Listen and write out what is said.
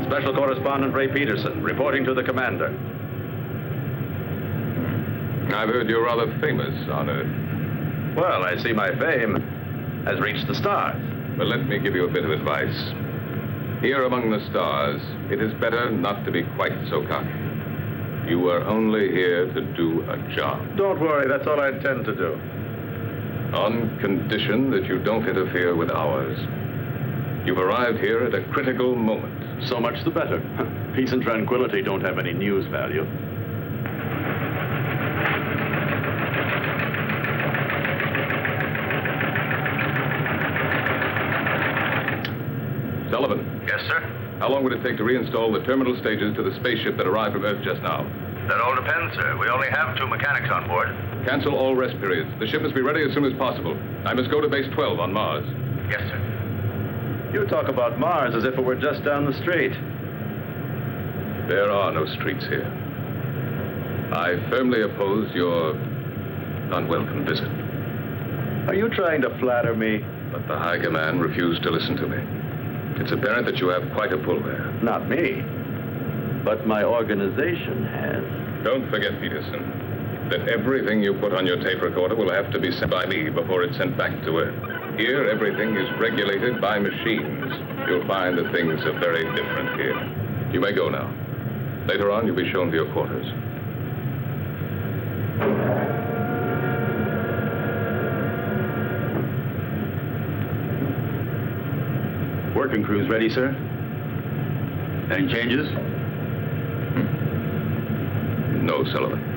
Special Correspondent Ray Peterson, reporting to the commander. I've heard you're rather famous on Earth. Well, I see my fame has reached the stars. But let me give you a bit of advice. Here among the stars, it is better not to be quite so cocky. You are only here to do a job. Don't worry, that's all I intend to do. On condition that you don't interfere with ours. You've arrived here at a critical moment. So much the better. Peace and tranquility don't have any news value. Sullivan. Yes, sir? How long would it take to reinstall the terminal stages to the spaceship that arrived from Earth just now? That all depends, sir. We only have 2 mechanics on board. Cancel all rest periods. The ship must be ready as soon as possible. I must go to base 12 on Mars. Yes, sir. You talk about Mars as if it were just down the street. There are no streets here. I firmly oppose your unwelcome visit. Are you trying to flatter me? But the High Command refused to listen to me. It's apparent that you have quite a pull there. Not me, but my organization has. Don't forget, Peterson, that everything you put on your tape recorder will have to be sent by me before it's sent back to Earth. Here, everything is regulated by machines. You'll find that things are very different here. You may go now. Later on, you'll be shown to your quarters. Working crew's ready, sir. Any changes? No, Sullivan.